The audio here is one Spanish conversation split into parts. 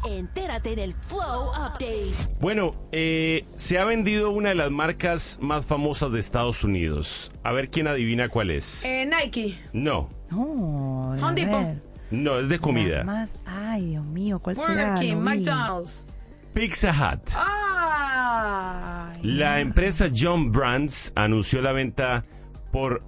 Entérate en el Flow Update. Bueno, se ha vendido una de las marcas más famosas de Estados Unidos. A ver quién adivina cuál es. Nike. No, No, a Home Depot. ver. no, es de comida. Ay, Dios mío, ¿cuál Burger será? King, No vi. McDonald's. Pizza Hut. Ay. La empresa John Brands anunció la venta por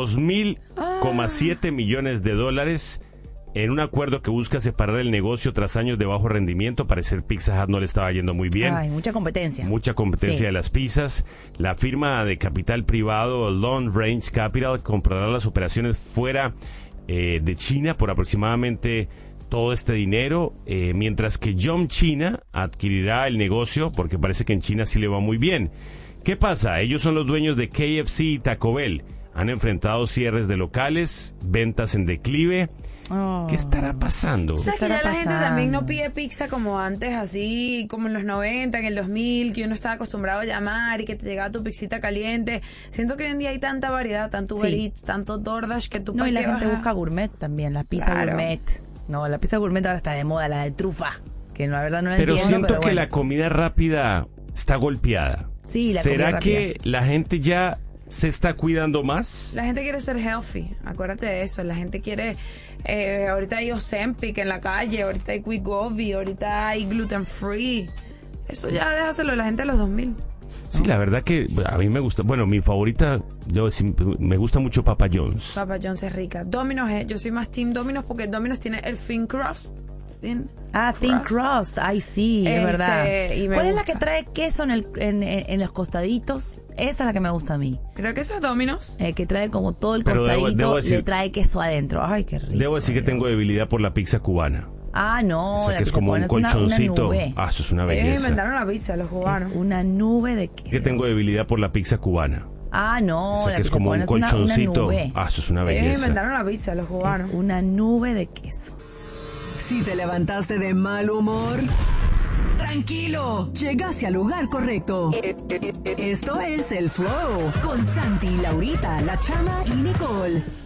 2.000,7 millones de dólares en un acuerdo que busca separar el negocio tras años de bajo rendimiento. Parecer Pizza Hut no le estaba yendo muy bien. Ay, mucha competencia. Mucha competencia Sí. de las pizzas. La firma de capital privado Long Range Capital comprará las operaciones fuera de China por aproximadamente todo este dinero, mientras que Yum China adquirirá el negocio porque parece que en China sí le va muy bien. ¿Qué pasa? Ellos son los dueños de KFC y Taco Bell. Han enfrentado cierres de locales, ventas en declive. Oh. ¿Qué estará pasando? ¿Sabes que ya estará la gente pasando? también no pide pizza como antes, así como en los 90, en el 2000, que uno estaba acostumbrado a llamar y que te llegaba tu pizzita caliente? Siento que hoy en día hay tanta variedad, tanto Uber Sí. Eats, tanto DoorDash, que tú No, y la para qué gente vas a- busca gourmet también, la pizza Claro. gourmet. No, la pizza gourmet ahora está de moda, la de trufa. Que la verdad no la Pero entiendo, siento pero que bueno. la comida rápida está golpeada. Sí, la ¿Será comida que rápida, sí. la gente ya se está cuidando más? La gente quiere ser healthy, acuérdate de eso. La gente quiere, ahorita hay Ozempic en la calle, ahorita hay Wegovy, ahorita hay gluten free. Eso ya déjaselo a la gente de los 2000. Sí, la verdad que a mí me gusta. Bueno, mi favorita, me gusta mucho Papa John's. Papa John's es rica. Domino's, yo soy más team Domino's porque Domino's tiene el thin crust. Thin Crust. Ay, sí, es verdad. y me ¿Cuál es la gusta. que trae queso en los costaditos? Esa es la que me gusta a mí. Creo que esa es Domino's. Que trae como todo el Pero costadito, debo decir- le trae queso adentro. Ay, qué rico. Debo decir que tengo debilidad por la pizza cubana. Ah, no, Esa la que es pizza como un cubana es una colchoncito. nube. Ah, eso es una Ellos belleza. inventaron la pizza, los cubanos. Es una nube de queso. Que tengo debilidad por la pizza cubana. Ah, no, Esa la que es pizza como un cubana es una colchoncito. nube. Ah, eso es una Ellos belleza. inventaron la pizza, los cubanos. Es una nube de queso. Si te levantaste de mal humor, tranquilo, llegaste al lugar correcto. Esto es el Flow con Santi, Laurita, La Chama y Nicole.